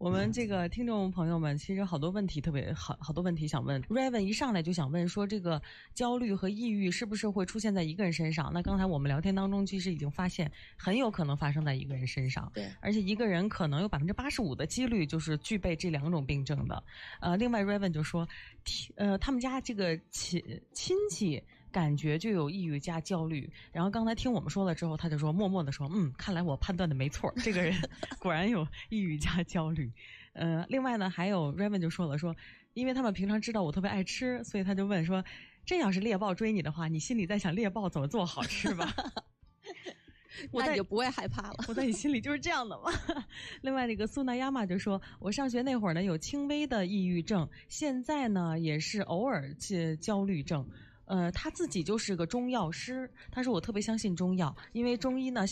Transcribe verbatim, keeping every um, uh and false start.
我们这个听众朋友们，其实好多问题特别好，好多问题想问。Raven 一上来就想问说，这个焦虑和抑郁是不是会出现在一个人身上？那刚才我们聊天当中，其实已经发现很有可能发生在一个人身上。 对， 而且一个人可能有百分之八十五的几率就是具备这两种病症的。呃，另外 Raven 就说，呃，他们家这个亲亲戚感觉就有抑郁加焦虑。然后刚才听我们说了之后，他就说默默的说，嗯，看来我判断的没错，这个人果然有抑郁加焦虑。呃，另外呢，还有 Raven 就说了说，因为他们平常知道我特别爱吃，所以他就问说，真要是猎豹追你的话，你心里在想猎豹怎么做好吃吧？ 我那你就不会害怕了。 我在你心里就是这样的嘛。另外那个苏娜亚玛就说，我上学那会儿呢有轻微的抑郁症，现在呢也是偶尔焦虑症。呃，他自己就是个中药师，他说我特别相信中药，因为中医呢现